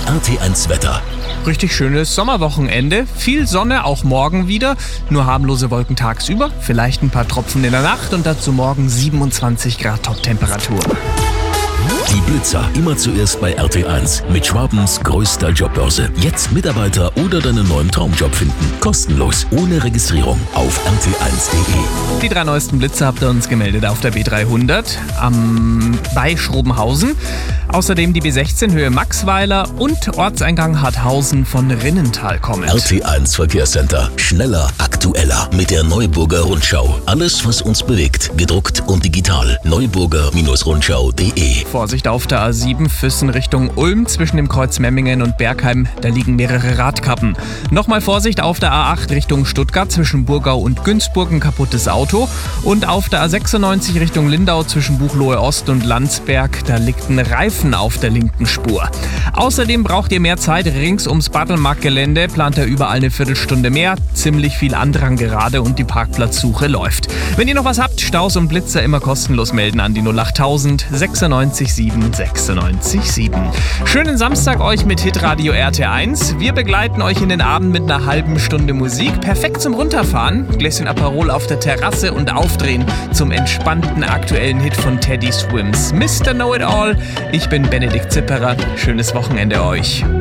RT1 Wetter. Richtig schönes Sommerwochenende. Viel Sonne, auch morgen wieder. Nur harmlose Wolken tagsüber. Vielleicht ein paar Tropfen in der Nacht und dazu morgen 27 Grad Top-Temperatur. Die Blitzer immer zuerst bei RT1 mit Schwabens größter Jobbörse. Jetzt Mitarbeiter oder deinen neuen Traumjob finden. Kostenlos, ohne Registrierung auf rt1.de. Die 3 neuesten Blitze habt ihr uns gemeldet auf der B300 bei Schrobenhausen. Außerdem die B16 Höhe Maxweiler und Ortseingang Harthausen von Rinnental kommend. RT1 Verkehrscenter. Schneller, aktueller mit der Neuburger Rundschau. Alles, was uns bewegt, gedruckt und digital. Neuburger-Rundschau.de. Vorsicht auf der A7 Füssen Richtung Ulm zwischen dem Kreuz Memmingen und Bergheim. Da liegen mehrere Radkappen. Nochmal Vorsicht auf der A8 Richtung Stuttgart zwischen Burgau und Günzburg, ein kaputtes Auto. Und auf der A96 Richtung Lindau zwischen Buchloe Ost und Landsberg. Da liegt ein Reifen auf der linken Spur. Außerdem braucht ihr mehr Zeit rings ums Baddelmarktgelände. Plant er überall eine Viertelstunde mehr. Ziemlich viel Andrang gerade und die Parkplatzsuche läuft. Wenn ihr noch was habt, Staus und Blitzer immer kostenlos melden an die 08000 96 7 96 7. Schönen Samstag euch mit Hitradio RT1. Wir begleiten euch in den Abend mit einer halben Stunde Musik. Perfekt zum Runterfahren. Gläschen Aperol auf der Terrasse und aufdrehen zum entspannten aktuellen Hit von Teddy Swims. Mr. Know-It-All. Ich bin Benedikt Zipperer. Schönes Wochenende euch.